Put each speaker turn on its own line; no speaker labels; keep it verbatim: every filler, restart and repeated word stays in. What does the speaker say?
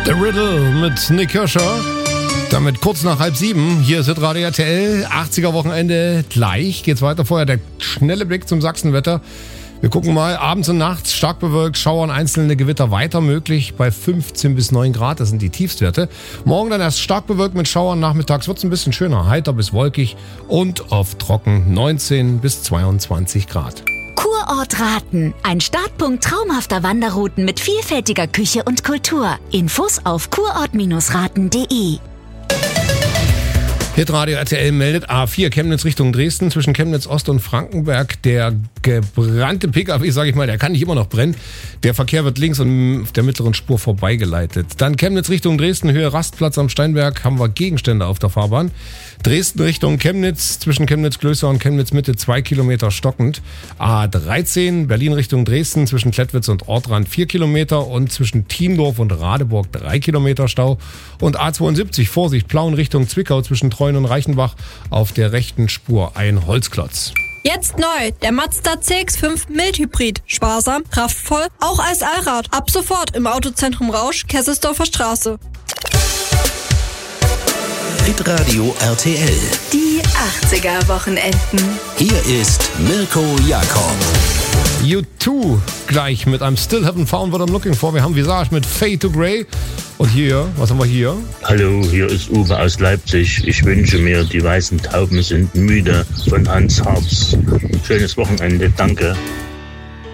The Riddle mit Nick Kirscher. Damit kurz nach halb sieben. Hier ist Radio R T L. achtziger Wochenende. Gleich geht's weiter. Vorher der schnelle Blick zum Sachsenwetter. Wir gucken mal. Abends und nachts stark bewölkt. Schauern, einzelne Gewitter weiter möglich bei fünfzehn bis neun Grad. Das sind die Tiefstwerte. Morgen dann erst stark bewölkt mit Schauern. Nachmittags wird's ein bisschen schöner. Heiter bis wolkig und oft trocken. neunzehn bis zweiundzwanzig Grad.
Kurort Raten. Ein Startpunkt traumhafter Wanderrouten mit vielfältiger Küche und Kultur. Infos auf kurort raten punkt de.
Hitradio R T L meldet A vier Chemnitz Richtung Dresden zwischen Chemnitz Ost und Frankenberg. Der gebrannte Pkw, sage ich mal, der kann nicht immer noch brennen. Der Verkehr wird links und auf der mittleren Spur vorbeigeleitet. Dann Chemnitz Richtung Dresden, Höhe Rastplatz am Steinberg, haben wir Gegenstände auf der Fahrbahn. Dresden Richtung Chemnitz, zwischen Chemnitz-Klöster und Chemnitz-Mitte zwei Kilometer stockend. A dreizehn, Berlin Richtung Dresden, zwischen Klettwitz und Ortrand vier Kilometer und zwischen Thiendorf und Radeburg drei Kilometer Stau. Und A zweiundsiebzig, Vorsicht, Plauen Richtung Zwickau, zwischen Treuen und Reichenbach auf der rechten Spur ein Holzklotz.
Jetzt neu, der Mazda C X fünf Mildhybrid. Sparsam, kraftvoll, auch als Allrad. Ab sofort im Autozentrum Rausch, Kesselsdorfer Straße.
Hitradio R T L.
Die achtziger Wochenenden.
Hier ist Mirko Jakob.
U zwei gleich mit einem Still Haven't Found What I'm Looking For. Wir haben Visage mit Fade to Grey. Und hier, was haben wir hier?
Hallo, hier ist Uwe aus Leipzig. Ich wünsche mir, die weißen Tauben sind müde von Hans Harz. Schönes Wochenende, danke.